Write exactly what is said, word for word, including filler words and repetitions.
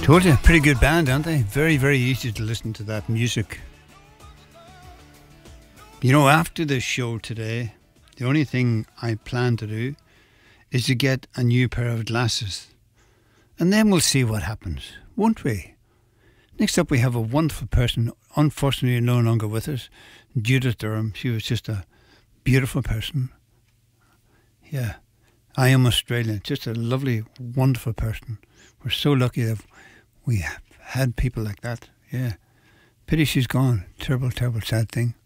Told you, pretty good band, aren't they? Very, very easy to listen to that music. You know, after this show today, the only thing I plan to do is to get a new pair of glasses. And then we'll see what happens, won't we? Next up, we have a wonderful person, unfortunately no longer with us, Judith Durham. She was just a beautiful person. Yeah, I am Australian. Just a lovely, wonderful person. We're so lucky that we have had people like that. Yeah. Pity she's gone. Terrible, terrible, sad thing.